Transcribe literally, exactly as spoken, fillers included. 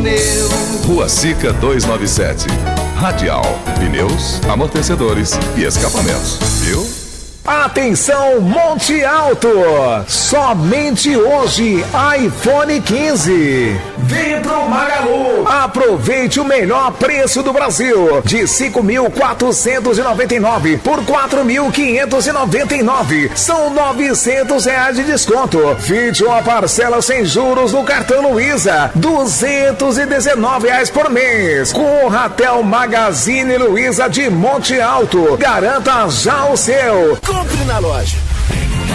pneu. Rua Sica duzentos e noventa e sete. Radial, pneus, amortecedores e escapamentos. Viu? Atenção, Monte Alto! Somente hoje, iPhone quinze. Vem pro Magalu. Aproveite o melhor preço do Brasil. De cinco mil quatrocentos e noventa e nove por quatro mil quinhentos e noventa e nove. São novecentos reais de desconto. Vinte e uma parcelas sem juros no cartão Luiza. duzentos e dezenove reais por mês. Corra até o Magazine Luiza de Monte Alto. Garanta já o seu. Compre na loja,